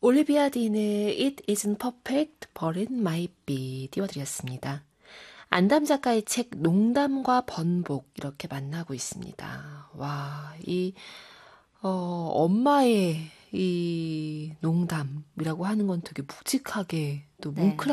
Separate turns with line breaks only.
올리비아 딘의 It Isn't Perfect, But It Might Be 띄워드렸습니다. 안담 작가의 책 농담과 번복 이렇게 만나고 있습니다. 와, 엄마의 이 농담이라고 하는 건 되게 묵직하게 또
네.